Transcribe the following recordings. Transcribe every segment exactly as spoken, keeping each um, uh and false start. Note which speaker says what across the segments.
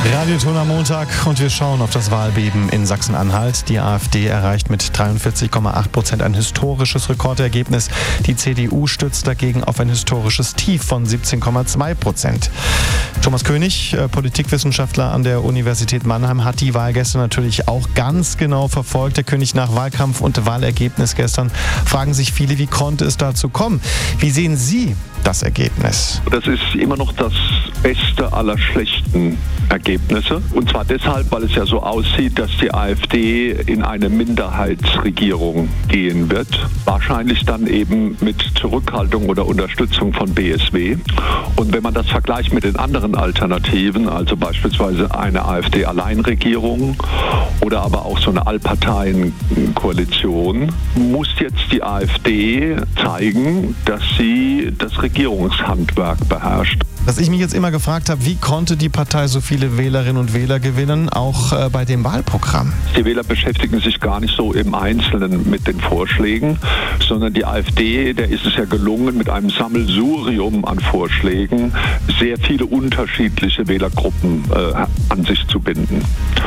Speaker 1: Radioton am Montag und wir schauen auf das Wahlbeben in Sachsen-Anhalt. Die AfD erreicht mit dreiundvierzig Komma acht Prozent ein historisches Rekordergebnis. Die C D U stürzt dagegen auf ein historisches Tief von siebzehn Komma zwei Prozent. Thomas König, äh, Politikwissenschaftler an der Universität Mannheim, hat die Wahl gestern natürlich auch ganz genau verfolgt. Der König, nach Wahlkampf und Wahlergebnis gestern fragen sich viele, wie konnte es dazu kommen? Wie sehen Sie das Ergebnis?
Speaker 2: Das ist immer noch das beste aller schlechten Ergebnisse. Und zwar deshalb, weil es ja so aussieht, dass die AfD in eine Minderheitsregierung gehen wird. Wahrscheinlich dann eben mit Zurückhaltung oder Unterstützung von B S W. Und wenn man das vergleicht mit den anderen Alternativen, also beispielsweise eine AfD-Alleinregierung oder aber auch so eine Allparteien-Koalition, muss jetzt die AfD zeigen, dass sie das Regierungshandwerk beherrscht.
Speaker 1: Was ich mich jetzt immer gefragt habe, wie konnte die Partei so viele Wählerinnen und Wähler gewinnen, auch äh, bei dem Wahlprogramm?
Speaker 2: Die Wähler beschäftigen sich gar nicht so im Einzelnen mit den Vorschlägen, sondern die AfD, der ist es ja gelungen, mit einem Sammelsurium an Vorschlägen sehr viele unterschiedliche Wählergruppen äh, an sich zu binden.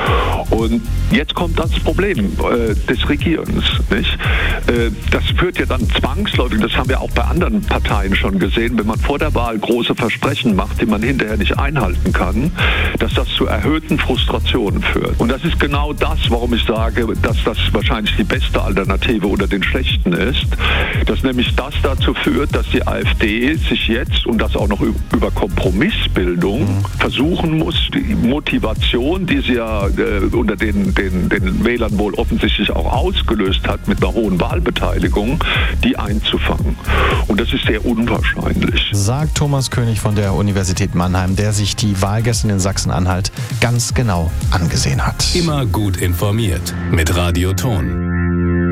Speaker 2: Und jetzt kommt das Problem äh, des Regierens. Nicht? Äh, das führt ja dann zwangsläufig, das haben wir auch bei anderen Parteien schon gesehen, wenn man vor der Wahl große Versprechen macht, die man hinterher nicht einhalten kann, dass das zu erhöhten Frustrationen führt. Und das ist genau das, warum ich sage, dass das wahrscheinlich die beste Alternative unter den schlechten ist, dass nämlich das dazu führt, dass die AfD sich jetzt, und das auch noch über Kompromissbildung, mhm. versuchen muss, die Motivation, die sie ja äh, unter den, den, den Wählern wohl offensichtlich auch ausgelöst hat mit einer hohen Wahlbeteiligung, die einzufangen. Und das ist sehr unwahrscheinlich.
Speaker 1: Sagt Thomas König von der Universität Mannheim, der sich die Wahl gestern in Sachsen-Anhalt ganz genau angesehen hat.
Speaker 3: Immer gut informiert mit Radioton.